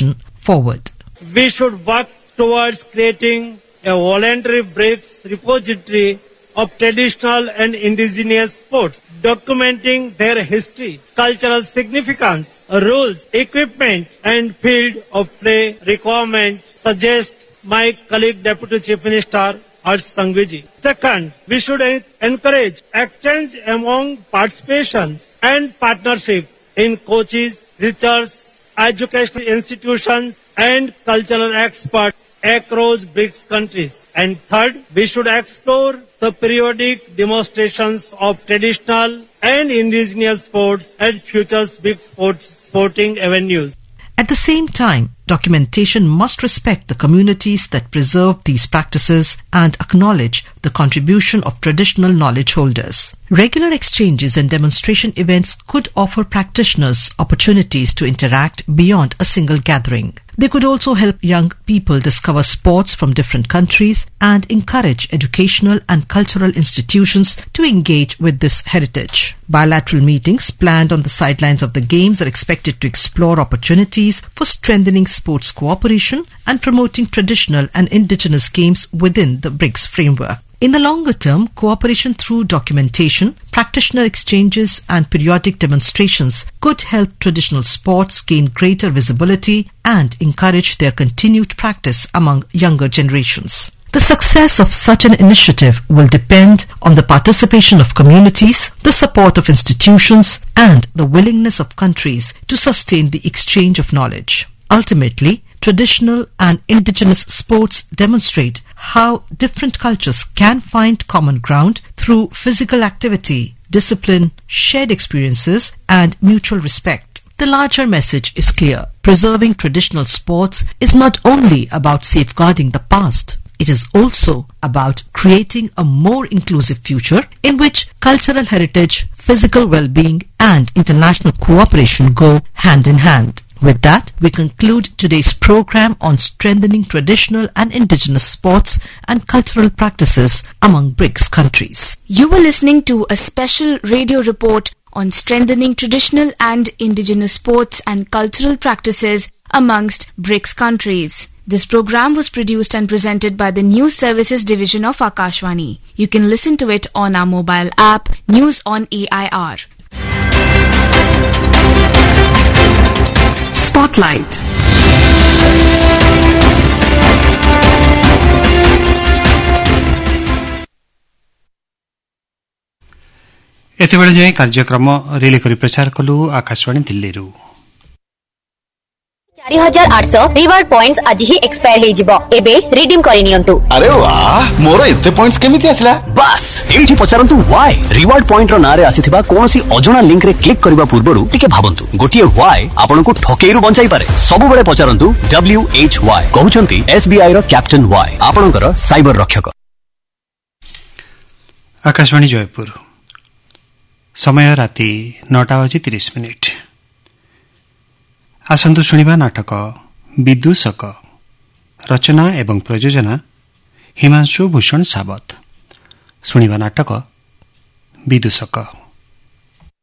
generation forward. We should work towards creating a voluntary BRICS repository of traditional and indigenous sports, documenting their history, cultural significance, rules, equipment, and field of play requirement, suggest my colleague Deputy Chief Minister Harsh Sanghvi. Second, we should encourage exchange among participations and partnership in coaches, research, educational institutions, and cultural experts across BRICS countries. And third, we should explore the periodic demonstrations of traditional and indigenous sports at future BRICS sporting avenues. At the same time, documentation must respect the communities that preserve these practices and acknowledge the contribution of traditional knowledge holders. Regular exchanges and demonstration events could offer practitioners opportunities to interact beyond a single gathering. They could also help young people discover sports from different countries and encourage educational and cultural institutions to engage with this heritage. Bilateral meetings planned on the sidelines of the Games are expected to explore opportunities for strengthening sports cooperation and promoting traditional and indigenous games within the BRICS framework. In the longer term, cooperation through documentation, practitioner exchanges and periodic demonstrations could help traditional sports gain greater visibility and encourage their continued practice among younger generations. The success of such an initiative will depend on the participation of communities, the support of institutions, and the willingness of countries to sustain the exchange of knowledge. Ultimately, traditional and indigenous sports demonstrate how different cultures can find common ground through physical activity, discipline, shared experiences, and mutual respect. The larger message is clear. Preserving traditional sports is not only about safeguarding the past. It is also about creating a more inclusive future in which cultural heritage, physical well-being, and international cooperation go hand in hand. With that, we conclude today's program on strengthening traditional and indigenous sports and cultural practices among BRICS countries. You were listening to a special radio report on strengthening traditional and indigenous sports and cultural practices amongst BRICS countries. This program was produced and presented by the News Services Division of Akashvani. You can listen to it on our mobile app, News on AIR. Spotlight. एतेबेले जाए कार्यक्रम relay करी प्रचार कलु आकाशवाणी दिल्ली रु 4800 reward points आज ही expire हे जिवो एबे redeem करि नियंतु। अरे वाह मोर एते पॉइंट्स केमिति आसला बस एठी पचारंतु व्हाई रिवार्ड पॉइंट रो नारे आसीथिबा कोनोसी अजणा लिंक रे क्लिक करबा पूर्वरु टिके भाबंतु गोटिए व्हाई आपनको ठकेइरु बंचाई पारे सबुबेले पचारंतु WHY कहउचंती SBI row captain why आपनकर साइबर रक्षक। आकाशवाणी जयपुर समय राति 9:30 आसंतु शुणिबा नाटक विदूषक रचना एवं प्रयोजना हिमांशु भूषण सावत। शुणिबा नाटक विदूषक।